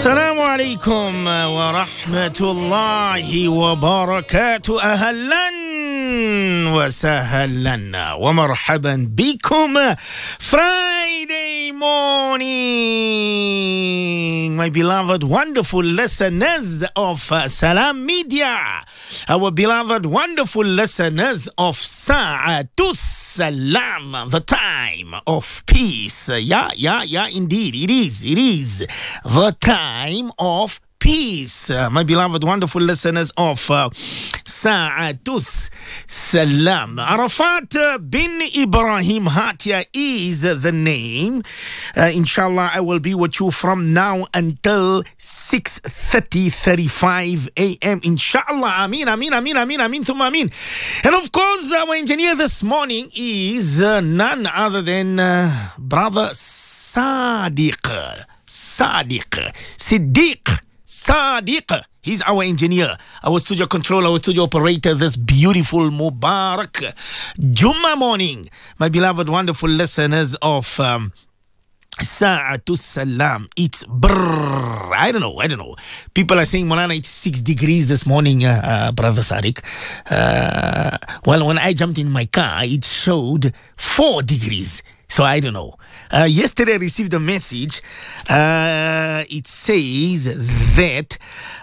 السلام عليكم ورحمة الله وبركاته. أهلا وسهلا ومرحبا بكم. Friday morning, my beloved wonderful listeners of Salam Media, our beloved wonderful listeners of Sa'atus Salam, the time of peace. Yeah, indeed, it is the time of peace. My beloved wonderful listeners of Sa'atus Salam. Arafat bin Ibrahim Hatia is the name. Inshallah, I will be with you from now until 6:35 a.m. Inshallah. Ameen, thumma ameen. And of course, our engineer this morning is none other than Brother Siddiq. He's our engineer, our studio controller, our studio operator this beautiful Mubarak Jummah morning. My beloved wonderful listeners of Sa'atus Salam. It's brrr. I don't know. People are saying, Molana, it's 6 degrees this morning, Brother Sadiq. Well, when I jumped in my car, it showed 4 degrees. So I don't know. Yesterday I received a message. It says that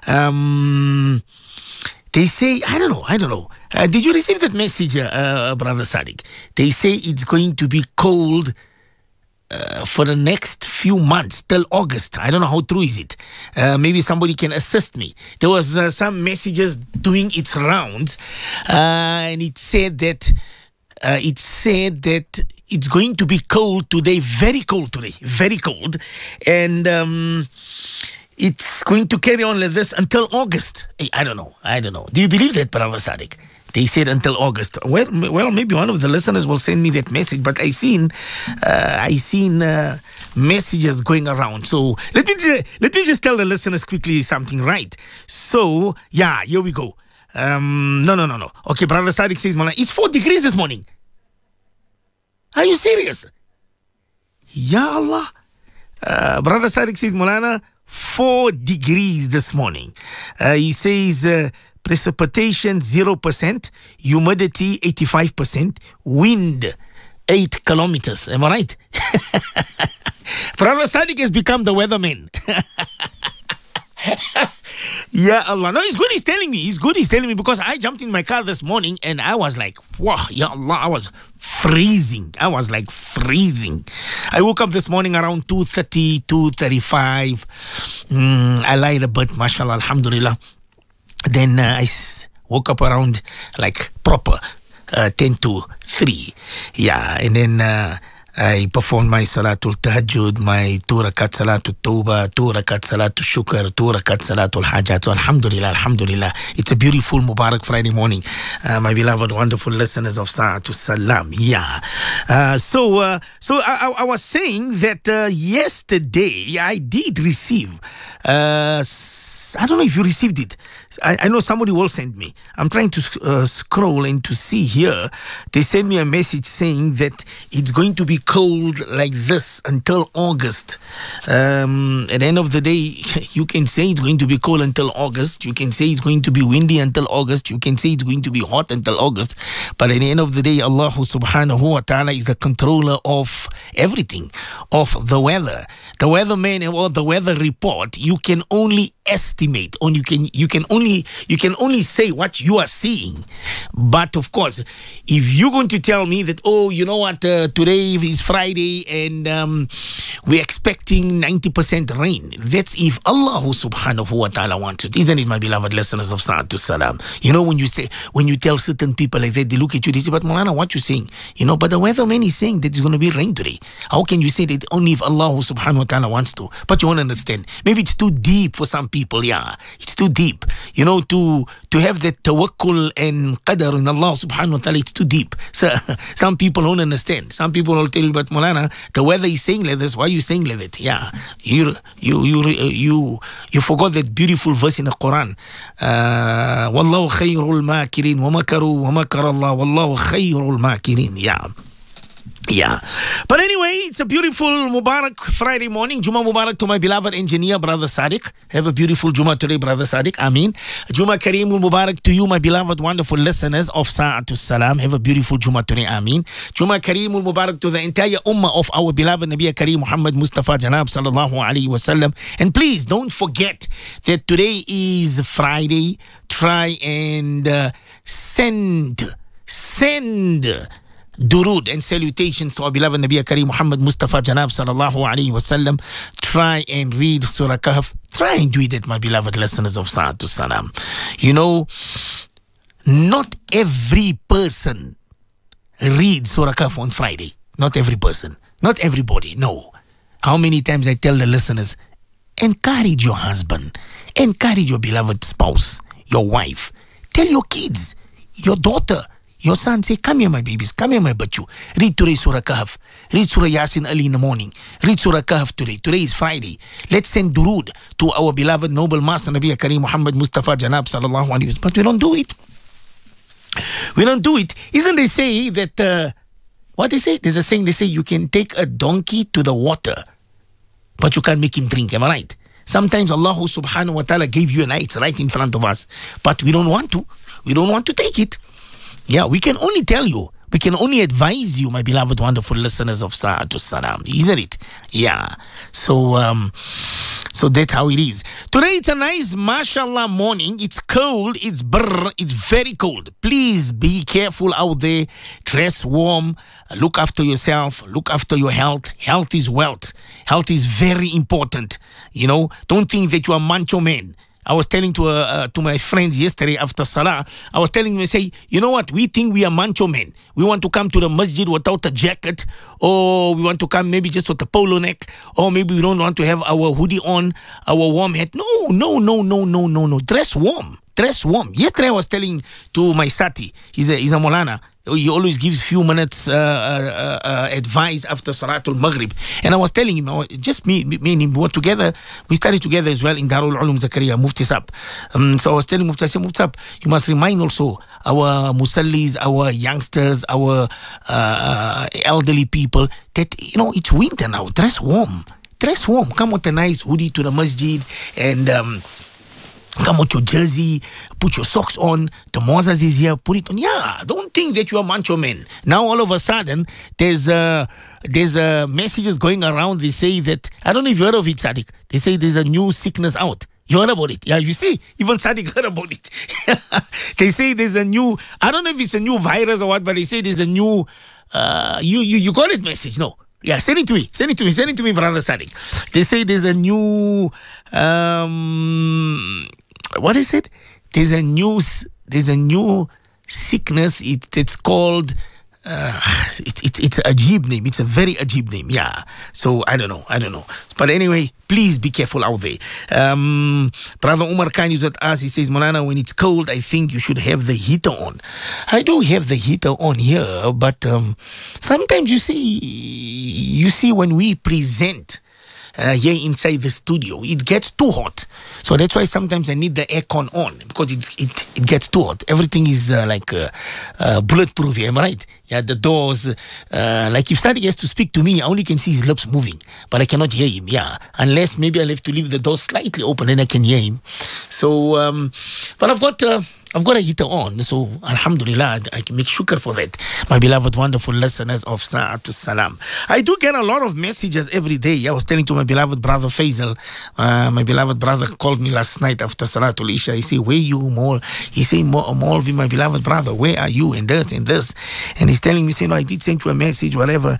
they say, I don't know. Did you receive that message, Brother Sadiq? They say it's going to be cold for the next few months till August. I don't know how true is it. Maybe somebody can assist me. There was some messages doing its rounds, and it said that it's going to be cold today, very cold, and it's going to carry on like this until August. I don't know. Do you believe that, Brother Sadiq? They said until August. Well, maybe one of the listeners will send me that message, but I seen messages going around. So let me just tell the listeners quickly something, right? So yeah, here we go. No. Okay, Brother Sadiq says, Molana, it's 4 degrees this morning. Are you serious? Ya Allah. Brother Sadiq says, Molana, 4 degrees this morning. He says, precipitation 0%, humidity 85%, wind 8 kilometers. Am I right? Brother Sadiq has become the weatherman. Ya Allah. No, it's good he's telling me. Because I jumped in my car this morning and I was like, wow, Ya Allah, I was freezing. I woke up this morning around 2:30, 2:35. I lied a bit, mashallah, alhamdulillah. Then I woke up around like proper 10 to 3. Yeah, and then I performed my Salatul Tahajjud, my 2 rakat Salatul Tawbah, 2 rakat Salatul Shukr, 2 rakat Salatul Hajat. So Alhamdulillah. It's a beautiful Mubarak Friday morning, my beloved wonderful listeners of Sa'atus Salam. Yeah. So I was saying that yesterday I did receive, I don't know if you received it. I know somebody will send me. I'm trying to scroll and to see here. They sent me a message saying that it's going to be cold like this until August. At the end of the day, you can say it's going to be cold until August. You can say it's going to be windy until August. You can say it's going to be hot until August. But at the end of the day, Allah subhanahu wa ta'ala is a controller of everything, of the weather. The weatherman or the weather report, you can only estimate, or you can only say what you are seeing. But of course, if you're going to tell me that, oh, you know what, today is Friday and we're expecting 90% rain, that's if Allah subhanahu wa ta'ala wants it, isn't it, my beloved listeners of Sa'atus Salam? You know, when you tell certain people like that, they look at you, they say, but Molana, what you saying? You know, but the weatherman is saying that it's going to be rain today. How can you say that only if Allah subhanahu wa ta'ala wants to? But you won't understand. Maybe it's too deep for some people. Yeah, it's too deep. You know, to have that tawakkul and qadar in Allah subhanahu wa ta'ala, it's too deep. So some people don't understand. Some people will tell you, but Molana, the weather is saying like this. Why are you saying like that? Yeah, you forgot that beautiful verse in the Quran. Wallahu khayrul makirin wa makaru wa makar Allah wallahu khayrul makirin. Yeah. Yeah. But anyway, it's a beautiful Mubarak Friday morning. Juma Mubarak to my beloved engineer, Brother Sadiq. Have a beautiful Juma today, Brother Sadiq. Ameen. Juma Kareemul Mubarak to you, my beloved, wonderful listeners of Sa'atul Salam. Have a beautiful Juma today. Ameen. Juma Kareemul Mubarak to the entire ummah of our beloved Nabi Kareem Muhammad Mustafa Janab Sallallahu Alaihi Wasallam. And please don't forget that today is Friday. Try and send Durud and salutations to our beloved Nabi Kareem Muhammad Mustafa Janab Sallallahu Alaihi Wasallam. Try and read Surah Kahf. Try and do it, my beloved listeners of Sa'atul Salam. You know, not every person reads Surah Kahf on Friday. Not every person. Not everybody. No. How many times I tell the listeners, encourage your husband. Encourage your beloved spouse, your wife. Tell your kids, your daughter, your son, say, come here, my babies. Come here, my bachu. Read today Surah Kahf. Read Surah Yasin early in the morning. Read Surah Kahf today. Today is Friday. Let's send durud to our beloved noble master Nabi Kareem Muhammad Mustafa Janab Sallallahu Alaihi Wasallam. But we don't do it. We don't do it. Isn't they say that, what they say? There's a saying, they say you can take a donkey to the water, but you can't make him drink. Am I right? Sometimes Allah subhanahu wa ta'ala gave you an eye. It's right in front of us. But we don't want to. We don't want to take it. Yeah, we can only tell you. We can only advise you, my beloved, wonderful listeners of Sa'atul Salam. Isn't it? Yeah. So that's how it is. Today it's a nice, mashallah, morning. It's cold. It's brr. It's very cold. Please be careful out there. Dress warm. Look after yourself. Look after your health. Health is wealth. Health is very important. You know, don't think that you are macho man. I was telling to my friends yesterday after Salah, I was telling them, say, you know what, we think we are macho men. We want to come to the masjid without a jacket, or we want to come maybe just with a polo neck, or maybe we don't want to have our hoodie on, our warm hat. No. Dress warm. Dress warm. Yesterday I was telling to my Sati, he's a Molana. He always gives few minutes advice after Salatul Maghrib. And I was telling him, just me and him were together. We studied together as well in Darul Ulum Zakaria, Mufti Sab. So I was telling Mufti, I said, Mufti Sab, you must remind also our musallis, our youngsters, our elderly people that, you know, it's winter now. Dress warm. Dress warm. Come with a nice hoodie to the masjid and come with your jersey, put your socks on. The Moses is here, put it on. Yeah, don't think that you are macho man. Now all of a sudden, there's messages going around. They say that, I don't know if you heard of it, Sadiq. They say there's a new sickness out. You heard about it? Yeah, you see, even Sadiq heard about it. They say there's a new, I don't know if it's a new virus or what, but they say there's a new, you got it message, no? Yeah, send it to me, brother Sadiq. They say there's a new, what is it? There's a new sickness. It's called. It's a ajib name. It's a very ajib name. Yeah. So I don't know. But anyway, please be careful out there. Brother Umar Khan is at us. He says, Molana, when it's cold, I think you should have the heater on. I do have the heater on here, but sometimes you see when we present here inside the studio, it gets too hot. So that's why sometimes I need the aircon on, because it gets too hot. Everything is bulletproof here, am I right? Yeah, the doors. Like if Sadiq has to speak to me, I only can see his lips moving, but I cannot hear him. Yeah, unless maybe I'll have to leave the door slightly open, then I can hear him. So, but I've got a heater on, so Alhamdulillah, I can make shukr for that. My beloved, wonderful listeners of Sa'atul Salam. I do get a lot of messages every day. I was telling to my beloved brother Faisal, my beloved brother called me last night after Salatul Isha. He said, where you, Maul? He said, Maulvi, my beloved brother, where are you? And this and this. And he's telling me, saying, no, I did send you a message, whatever.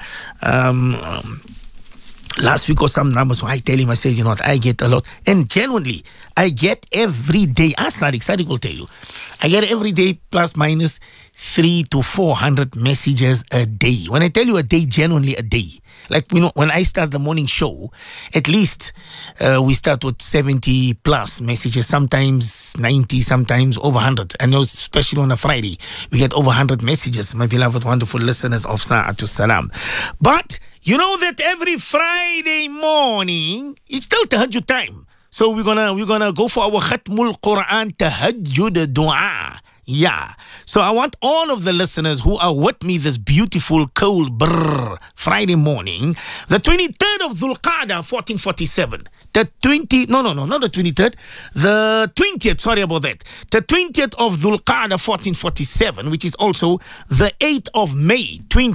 Last week or some numbers, so I tell him, I say, you know what, I get a lot. And genuinely, I get every day, Sadiq will tell you, I get every day plus minus 300 to 400 messages a day. When I tell you a day, genuinely a day. Like, you know, when I start the morning show, at least we start with 70 plus messages, sometimes 90, sometimes over 100. I know, especially on a Friday, we get over 100 messages, my beloved, wonderful listeners of Sa'atul Salam. But you know that every Friday morning, it's still Tahajjud time. So we're gonna go for our Khatmul Quran Tahajjud Dua. Yeah. So I want all of the listeners who are with me this beautiful, cold, Friday morning, the 23rd of Dhul Qa'dah, 1447. Not the 23rd, the 20th, sorry about that. The 20th of Dhul Qa'dah, 1447, which is also the 8th of May,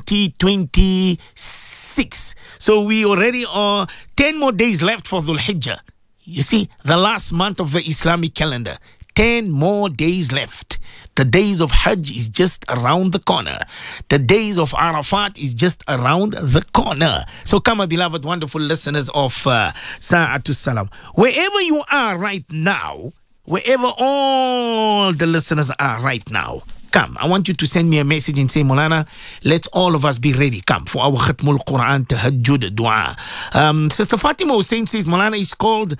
2026. So we already are 10 more days left for Dhul Hijjah. You see, the last month of the Islamic calendar. 10 more days left. The days of Hajj is just around the corner. The days of Arafat is just around the corner. So come, my beloved, wonderful listeners of Sa'atul Salam. Wherever you are right now, wherever all the listeners are right now, come, I want you to send me a message and say, Molana, let's all of us be ready. Come for our Khatmul Quran Tahajjud Dua. Sister Fatima Hussein says, Molana is called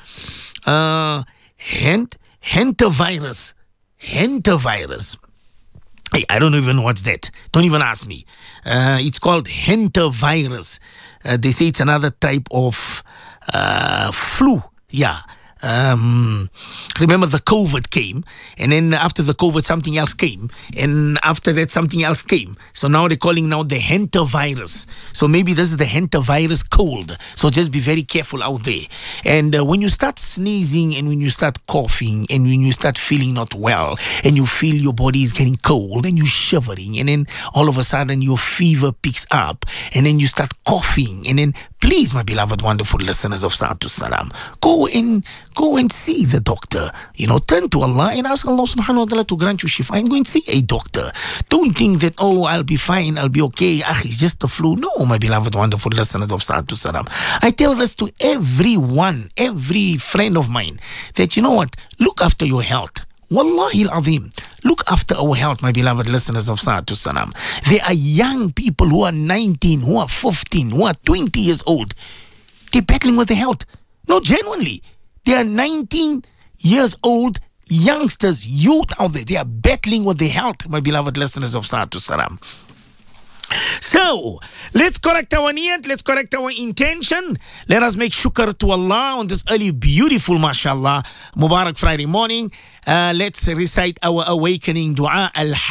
Hentavirus. Hentavirus. Hey, I don't even know what's that. Don't even ask me. It's called hentavirus. They say it's another type of flu. Yeah. Remember the COVID came, and then after the COVID something else came, and after that something else came. So now they're calling now the hentavirus. So maybe this is the hentavirus cold. So just be very careful out there. And when you start sneezing, and when you start coughing, and when you start feeling not well, and you feel your body is getting cold, and you're shivering, and then all of a sudden your fever picks up, and then you start coughing, and then please, my beloved, wonderful listeners of Sa'atul Salam, go and see the doctor. You know, turn to Allah and ask Allah subhanahu wa ta'ala to grant you shifa and go and see a doctor. Don't think that, oh, I'll be fine, I'll be okay. It's just the flu. No, my beloved, wonderful listeners of Sa'atul Salam. I tell this to everyone, every friend of mine, that, you know what, look after your health. Wallahi al-azim. Look after our health, my beloved listeners of Sa'atul Salam. There are young people who are 19, who are 15, who are 20 years old. They're battling with their health. No, genuinely. They are 19 years old youngsters, youth out there. They are battling with their health, my beloved listeners of Sa'atul Salam. So, let's correct our niyat, let's correct our intention. Let us make shukr to Allah on this early, beautiful, mashallah, Mubarak Friday morning. Let's recite our awakening dua.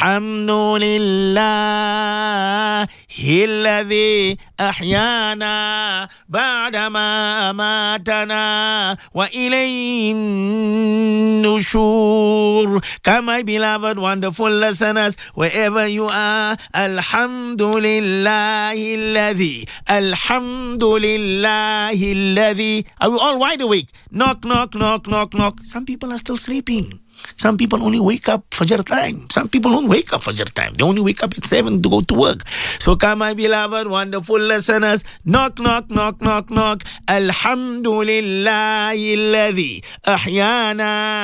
Alhamdulillah, alladhi ahyana ba'dama amatana wa ilayhin nushur. Come, my beloved, wonderful listeners, wherever you are, Alhamdulillah. Alhamdulillahi. Are we all wide awake? Knock, knock, knock, knock, knock. Some people are still sleeping. Some people only wake up Fajr time. Some people don't wake up Fajr time. They only wake up at 7 to go to work. So come, my beloved, wonderful listeners. Knock, knock, knock, knock, knock. Alhamdulillahi alladhi ahyana